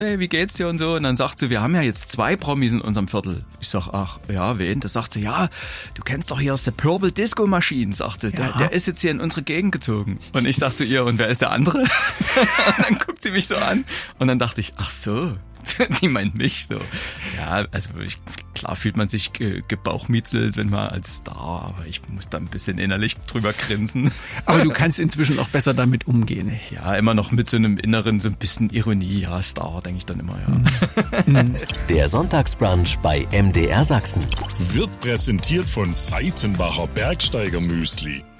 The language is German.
hey, wie geht's dir und so? Und dann sagt sie, wir haben ja jetzt 2 Promis in unserem Viertel. Ich sag, ach, ja, wen? Da sagt sie, ja, du kennst doch hier aus der Purple Disco Machine, sagte. Ja. Der ist jetzt hier in unsere Gegend gezogen. Und ich sag zu ihr, und wer ist der andere? Und dann guckt sie mich so an. Und dann dachte ich, ach so, die meint mich so. Ja, also klar fühlt man sich gebauchmietzelt, wenn man als Star, aber ich muss da ein bisschen innerlich drüber grinsen. Aber du kannst inzwischen auch besser damit umgehen. Ja, immer noch mit so einem Inneren, so ein bisschen Ironie. Ja, Star, denke ich dann immer, ja. Der Sonntagsbrunch bei MDR Sachsen. Wird präsentiert von Seitenbacher Bergsteiger Müsli.